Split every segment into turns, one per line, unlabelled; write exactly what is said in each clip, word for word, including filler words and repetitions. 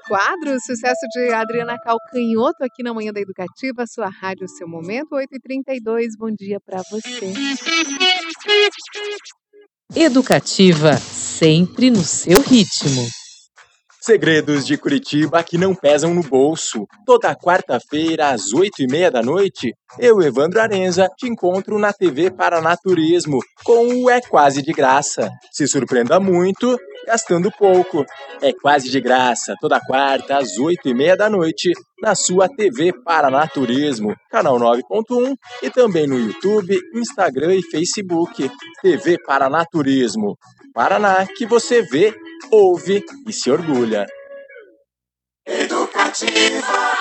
quadro, sucesso de Adriana Calcanhoto aqui na Manhã da Educativa, sua rádio, seu momento, oito e trinta e dois, bom dia para você.
Educativa, sempre no seu ritmo.
Segredos de Curitiba que não pesam no bolso. Toda quarta-feira, às oito e meia da noite, eu, Evandro Arenza, te encontro na T V Paranaturismo com o É Quase de Graça. Se surpreenda muito, gastando pouco. É quase de graça, toda quarta, às oito e meia da noite, na sua T V Paranaturismo, canal nove ponto um e também no YouTube, Instagram e Facebook. T V Paranaturismo. Paraná que você vê, ouve e se orgulha.
Educativa.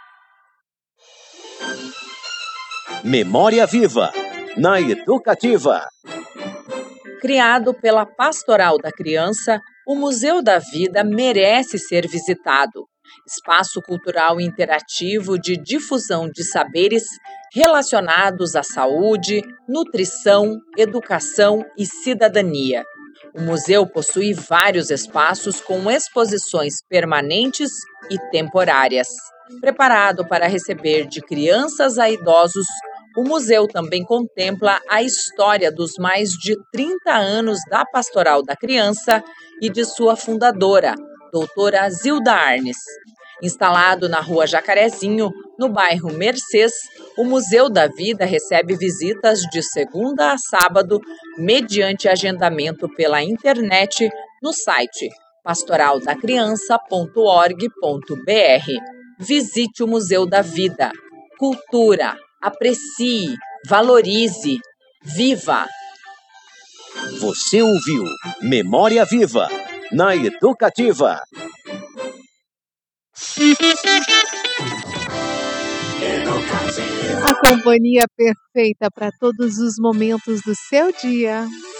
Memória Viva, na Educativa.
Criado pela Pastoral da Criança, o Museu da Vida merece ser visitado. Espaço cultural interativo de difusão de saberes relacionados à saúde, nutrição, educação e cidadania. O museu possui vários espaços com exposições permanentes e temporárias. Preparado para receber de crianças a idosos, o museu também contempla a história dos mais de trinta anos da Pastoral da Criança e de sua fundadora, doutora Zilda Arnes. Instalado na Rua Jacarezinho, no bairro Mercês, o Museu da Vida recebe visitas de segunda a sábado, mediante agendamento pela internet no site pastoral da criança ponto org ponto br. Visite o Museu da Vida. Cultura, aprecie, valorize, viva!
Você ouviu Memória Viva, na Educativa.
A companhia perfeita para todos os momentos do seu dia.